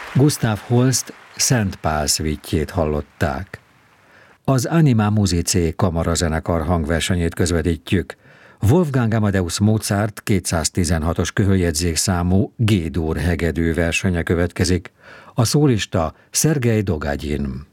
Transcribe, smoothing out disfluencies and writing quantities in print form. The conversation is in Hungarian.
Gustav Holst Szent Pál szvítjét hallották. Az Anima Musicae kamarazenekar hangversenyét közvetítjük. Wolfgang Amadeus Mozart 216-os köhöljegyzékszámú G-dur hegedű versenye következik. A szólista Szergej Dogagyin.